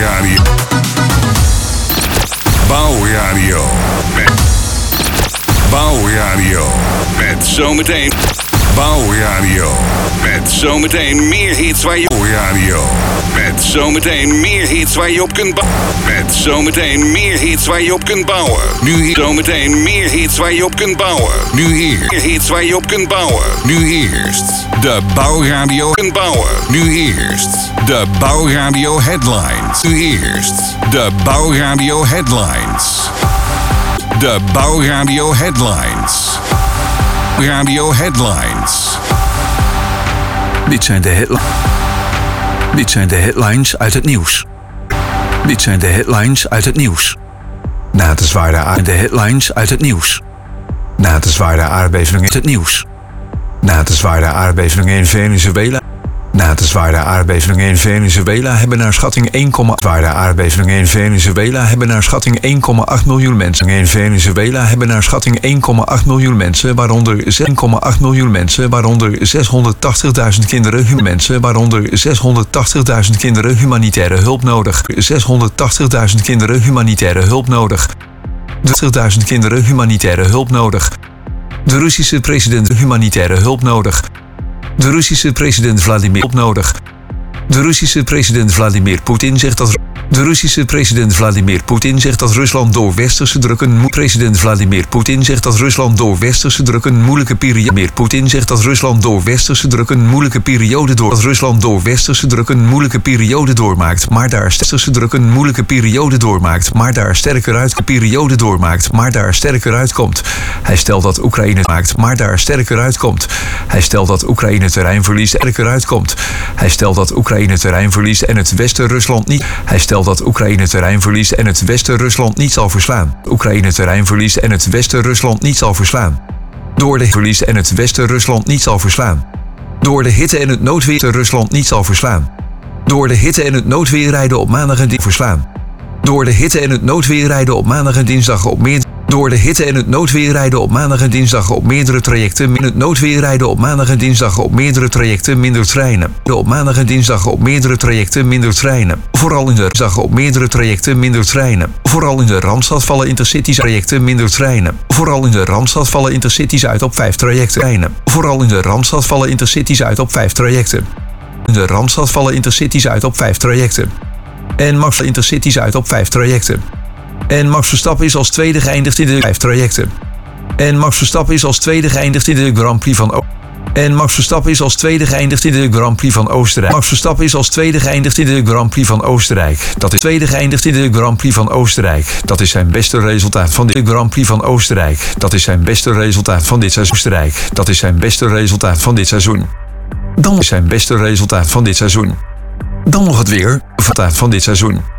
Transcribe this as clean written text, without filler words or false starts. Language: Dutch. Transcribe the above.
Bouwradio. Bouwradio. Bouwradio. Met zometeen. Bouwradio. Met zometeen meer hits waar je... Bouwradio. Met zometeen meer hits waar je op kunt bouwen. Met zometeen meer hits waar je op kunt bouwen. Nu hier. Zometeen meer hits waar je op kunt bouwen. Nu hier. Meer hits waar je op kunt bouwen. Nu eerst. De Bouwradio kunt bouwen. Nu eerst. De Bouwradio Headlines. Nu eerst. De Bouwradio Headlines. De Bouwradio Headlines. Radio Headlines. Dit zijn de headlines uit het nieuws. Dit zijn de headlines uit het nieuws. Na de zware headlines uit het nieuws. Na de zware aardbeving in het nieuws. Na de zware aardbeving in Venezuela. Na de zware aardbevingen in Venezuela hebben naar schatting 1,8 miljoen mensen. In Venezuela hebben naar schatting 1,8 miljoen mensen, waaronder 6,8 miljoen mensen, waaronder 680.000 kinderen, waaronder 680.000 kinderen humanitaire hulp nodig. 680.000 kinderen humanitaire hulp nodig. 30.000 kinderen humanitaire hulp nodig. De Russische president humanitaire hulp nodig. De Russische president Vladimir nodig. De Russische president Vladimir Poetin zegt dat... De Russische president Vladimir Poetin zegt dat Rusland door westerse druk een... President Vladimir Poetin zegt dat Rusland door westerse druk een moeilijke periode... Poetin zegt dat Rusland door westerse druk een moeilijke periode door... Dat Rusland door westerse druk een moeilijke periode doormaakt, maar daar westerse druk een moeilijke periode doormaakt, maar daar sterker uit periode doormaakt, maar daar sterker uitkomt. Hij stelt dat Oekraïne maakt, maar daar sterker uitkomt. Hij stelt dat Oekraïne terrein verliest en sterker uitkomt. Hij stelt dat Oekraïne terrein verliest en het westen Rusland niet. Hij stelt dat Oekraïne terrein verliest en het westen Rusland niet zal verslaan. Oekraïne terrein verliest en het westen Rusland niet zal verslaan. Door de verliest en het westen Rusland niet zal verslaan. Door de hitte en het noodweer Rusland niet zal verslaan. Door de hitte en het noodweer rijden op maandag en dinsdag verslaan. Door de hitte en het noodweer rijden op maandag en dinsdag op meer... Door de hitte en het noodweer rijden op maandag en dinsdag op meerdere trajecten. In het noodweer rijden op maandag en dinsdag op meerdere trajecten minder treinen. Op maandag en dinsdag op meerdere trajecten minder treinen. Vooral in de dinsdag op meerdere trajecten minder treinen. Vooral in de Randstad vallen intercities trajecten minder treinen. Vooral in de Randstad vallen intercities uit op 5 trajecten treinen. Vooral in de Randstad vallen intercities uit op 5 trajecten. In de Randstad vallen intercities uit op 5 trajecten. En Max intercities uit op 5 trajecten. En Max Verstappen is als tweede geëindigd in de 5 trajecten. En Max Verstappen is als tweede geëindigd in de Grand Prix van En Max Verstappen is als tweede geëindigd in de Grand Prix van Oostenrijk. Max Verstappen is als tweede geëindigd in de Grand Prix van Oostenrijk. Dat is tweede geëindigd in de Grand Prix van Oostenrijk. Dat is zijn beste resultaat van de Grand Prix van Oostenrijk. Dat is zijn beste resultaat van dit seizoen. Oostenrijk. Dat is zijn beste resultaat van dit seizoen. Dan is zijn beste resultaat van dit seizoen. Dan nog het weer. Van dit seizoen.